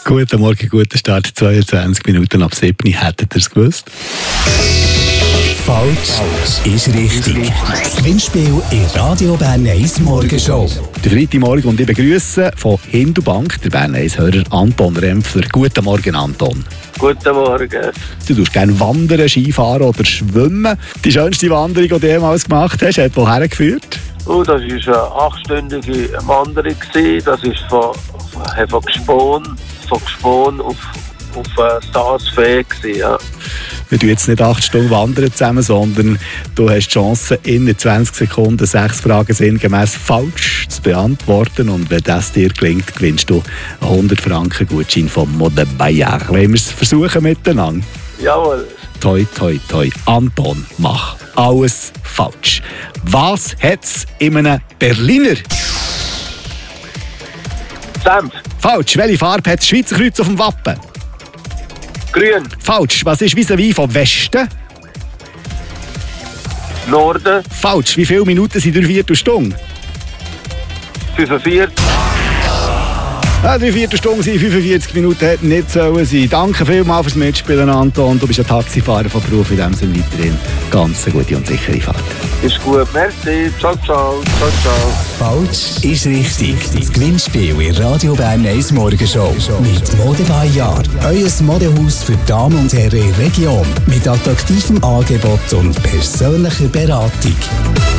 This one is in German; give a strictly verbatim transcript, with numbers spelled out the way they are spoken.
Guten Morgen, guten Start. zweiundzwanzig Minuten ab sieben. Hättet ihr es gewusst? Falsch ist richtig. Das Gewinnspiel in Radio Bern eins Morgenshow. Der Freitagmorgen und ich begrüße von Hindubank den Bern eins-Hörer Anton Rempfler. Guten Morgen, Anton. Guten Morgen. Du tust gerne wandern, Skifahren oder schwimmen. Die schönste Wanderung, die du jemals gemacht hast, hat woher geführt? Oh, das war eine achtstündige Wanderung. Das ist von, von, von Gspon, von Gspon auf, auf äh, Saasfee. Ja. Wir tun jetzt nicht acht Stunden wandern zusammen, sondern du hast die Chance, in zwanzig Sekunden sechs Fragen sinngemäß falsch zu beantworten. Und wenn das dir gelingt, gewinnst du einen hundert Franken Gutschein von Mode Bayard. Wollen wir es versuchen miteinander? Jawohl. Toi, toi, toi. Anton, mach alles falsch. Was hat es in einem Berliner? Senf. Falsch. Welche Farbe hat das Schweizer Kreuz auf dem Wappen? Grün. Falsch. Was ist vis-à-vis vom Westen? Norden. Falsch. Wie viele Minuten sind durch Viertelstunde? fünfundvierzig. Ja, drei Viertelstunde sind fünfundvierzig Minuten hätten nicht sollen sein. Danke vielmals fürs Mitspielen, Anton. Du bist ein Taxifahrer von Beruf, in dem Sinne weiterhin ganz eine gute und sichere Fahrt. Ist gut, merci. Ciao, ciao. Ciao, ciao. Falsch ist richtig. Das Gewinnspiel in Radio Bern eins Morgenshow. Mit Mode Bayard. Euer Modehaus für Damen und Herren in der Region. Mit attraktivem Angebot und persönlicher Beratung.